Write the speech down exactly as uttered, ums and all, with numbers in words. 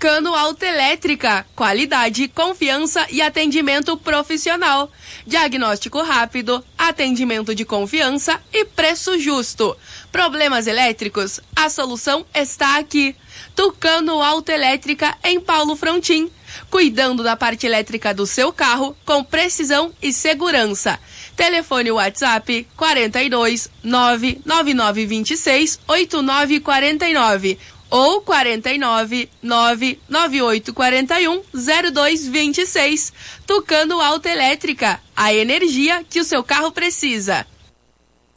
Tucano Autoelétrica, qualidade, confiança e atendimento profissional. Diagnóstico rápido, atendimento de confiança e preço justo. Problemas elétricos? A solução está aqui. Tucano Autoelétrica em Paulo Frontin, cuidando da parte elétrica do seu carro com precisão e segurança. Telefone WhatsApp quarenta e dois, nove nove nove dois seis, oito nove quatro nove ou quarenta e nove, nove nove oito quatro um, zero dois dois seis. Tucano Autoelétrica, a energia que o seu carro precisa.